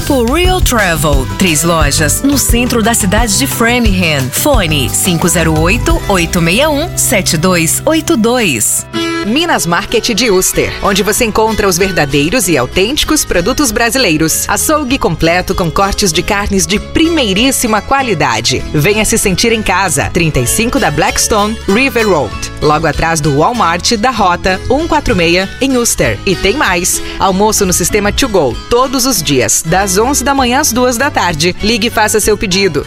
Grupo Real Travel. 3 lojas no centro da cidade de Framingham. Fone 508-861-7282. Minas Market de Uster, onde você encontra os verdadeiros e autênticos produtos brasileiros. Açougue completo com cortes de carnes de primeiríssima qualidade. Venha se sentir em casa. 35 da Blackstone River Road, logo atrás do Walmart da Rota 146 em Uster. E tem mais. Almoço no sistema To Go todos os dias, das 11 da manhã às 2 da tarde. Ligue e faça seu pedido.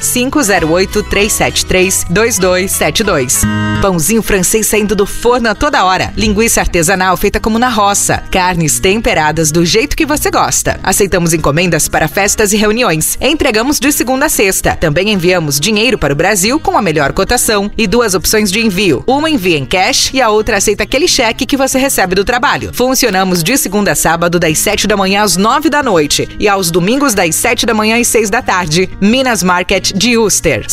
508-373-2272. Pãozinho francês saindo do forno a toda hora. Linguiça artesanal feita como na roça. Carnes temperadas do jeito que você gosta. Aceitamos encomendas para festas e reuniões. Entregamos de segunda a sexta. Também enviamos dinheiro para o Brasil com a melhor cotação e 2 opções de envio. Uma envia em cash e a outra aceita aquele cheque que você recebe do trabalho. Funcionamos de segunda a sábado das 7 da manhã às 9 da noite e aos domingos das 7 da manhã às 6 da tarde. Minas Market de Uster.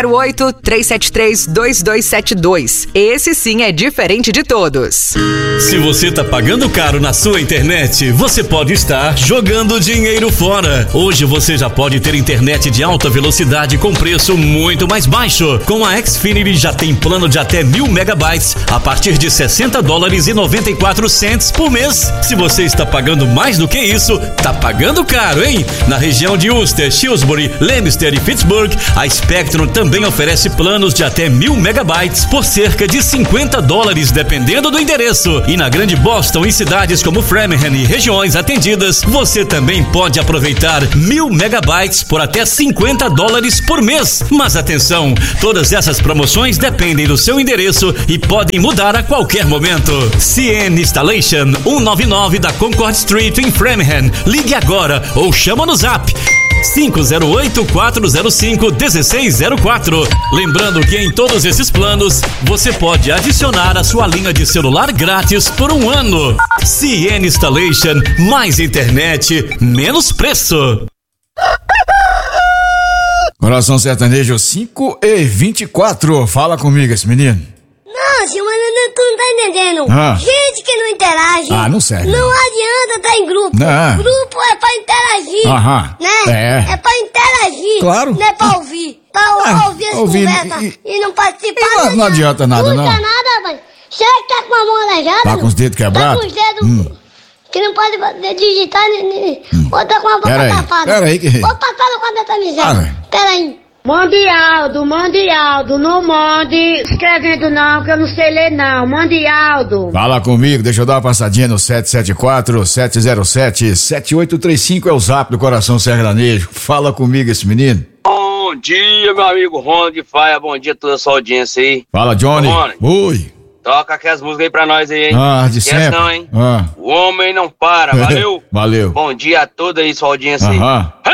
508-373-2272. Esse sim é diferente de todos. Se você tá pagando caro na sua internet, você pode estar jogando dinheiro fora. Hoje você já pode ter internet de alta velocidade com preço muito mais baixo. Com a Xfinity já tem plano de até 1000 megabytes a partir de $60,94 por mês. Se você está pagando mais do que isso, tá pagando caro, hein? Na região de Worcester, Shrewsbury, Leominster e Pittsburgh, a Spectrum também oferece planos de até 1000 megabytes por cerca de $50, dependendo do endereço. E na Grande Boston, em cidades como Framingham e regiões atendidas, você também pode aproveitar 1000 megabytes por até $50 por mês. Mas atenção, todas essas promoções dependem do seu endereço e podem mudar a qualquer momento. CN Installation, 199 da Concord Street em Framingham. Ligue agora ou chama no Zap 508-405-1604. Lembrando que em todos esses planos você pode adicionar a sua linha de celular grátis por 1 ano. CN Installation, mais internet, menos preço. Coração Sertanejo 5:24. Fala comigo esse menino. Não, senhor, mas tu não tá entendendo. Gente que não interage. Não serve. Não adianta estar em grupo. Grupo é pra interagir. Né? É pra interagir. Claro. Não é pra ouvir. Pra ouvir as conversas e não participar. Não adianta nada, não. Não adianta nada, velho. Chega que tá com a mão aleijada. Tá com os dedos quebrados? Tá com os dedos que não pode digitar. Ou tá com a boca tapada. Pera aí que... Ou passada com a dessa miséria. Pera aí. Mande Aldo, não mande escrevendo não, que eu não sei ler não, mande Aldo. Fala comigo, deixa eu dar uma passadinha no 774-707-7835 é o Zap do Coração Sertanejo. Fala comigo esse menino. Bom dia, meu amigo Ronald de Faia, bom dia a toda a sua audiência aí. Fala, Johnny. Oi. Toca aquelas músicas aí pra nós aí, hein? De sempre. Não, hein? O homem não para, valeu? Valeu. Bom dia a toda aí sua audiência aí.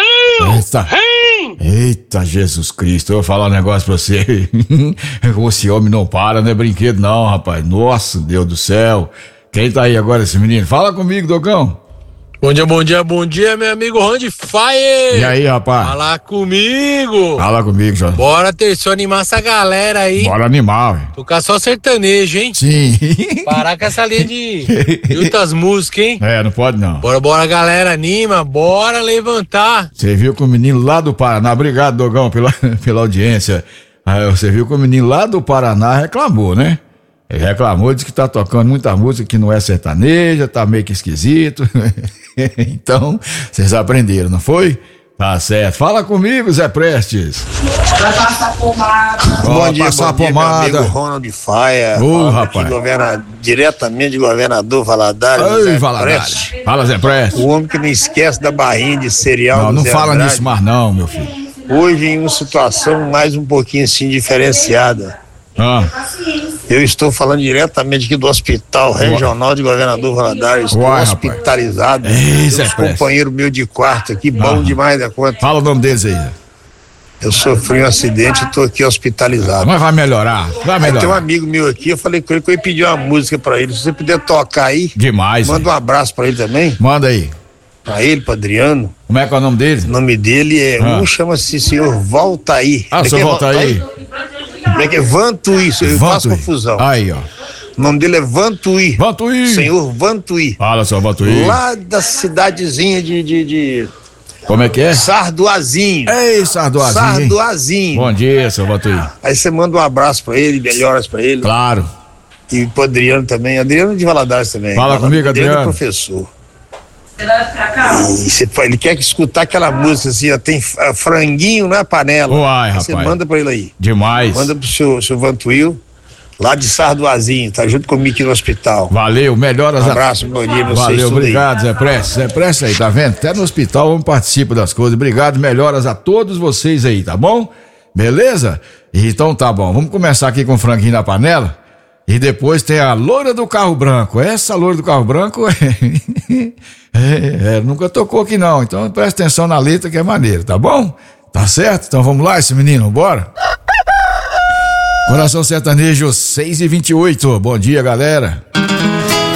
Eita, Jesus Cristo, eu vou falar um negócio pra você. Esse homem não para, não é brinquedo não, rapaz. Nossa, Deus do céu. Quem tá aí agora, esse menino? Fala comigo, Dogão. Bom dia, meu amigo Randy Faye. E aí, rapaz? Fala comigo, João. Bora, Terço, animar essa galera aí. Bora animar, velho. Tocar só sertanejo, hein? Sim. Parar com essa linha de outras músicas, hein? Não pode não. Bora, galera, anima, bora levantar. Você viu que o menino lá do Paraná, obrigado, Dogão, pela audiência. Você viu que o menino lá do Paraná reclamou, né? Ele reclamou, disse que tá tocando muita música que não é sertaneja, tá meio que esquisito. Então, vocês aprenderam, não foi? Tá certo. Fala comigo, Zé Prestes. Vai passar pomada. Bom dia, meu amigo Ronald Faia. Rapaz. Diretamente de Governador Valadares. Oi, Valadares. Fala, Zé Prestes. O homem que não esquece da barrinha de cereal. Não fala nisso mais não, meu filho. Hoje em uma situação mais um pouquinho assim diferenciada. Eu estou falando diretamente aqui do Hospital Regional de Governador Valadares. Estou hospitalizado. Os companheiros meus de quarto aqui, bom demais da conta. Fala o nome deles aí. Eu sofri um acidente e estou aqui hospitalizado. Mas vai melhorar, Tem um amigo meu aqui, eu falei com ele que eu ia pedir uma música pra ele. Se você puder tocar aí. Demais. Manda um abraço pra ele também. Manda aí. Pra ele, pro Adriano. Como é que é o nome dele? O nome dele é, um chama-se Senhor Valtair. Senhor Valtair. Como é que é? Vantuí, eu faço confusão. Aí, ó. O nome dele é Vantuí. Vantuí. Senhor Vantuí. Fala, senhor Vantuí. Lá da cidadezinha de Como é que é? Sardoazinho. Ei, Sardoazinho. Sardoazinho. Bom dia, seu Batuí. Aí você manda um abraço pra ele, melhoras pra ele. Claro. E pro Adriano também. Adriano de Valadares também. Fala comigo, Adriano. É professor. E ele quer escutar aquela música assim, ó, tem franguinho na panela. Uai, rapaz. Você manda pra ele aí. Demais. Manda pro seu Vantuil, lá de Sardoazinho, tá junto comigo aqui no hospital. Valeu, melhoras. Um abraço, bom dia pra vocês. Valeu, obrigado, Zé Prestes. Zé Prestes aí, tá vendo? Até no hospital vamos participar das coisas. Obrigado, melhoras a todos vocês aí, tá bom? Beleza? Então tá bom, vamos começar aqui com o franguinho na panela. E depois tem a loira do carro branco. Essa loira do carro branco nunca tocou aqui não. Então presta atenção na letra que é maneiro, tá bom? Tá certo? Então vamos lá, esse menino, bora? Coração Sertanejo 6h28. Bom dia, galera.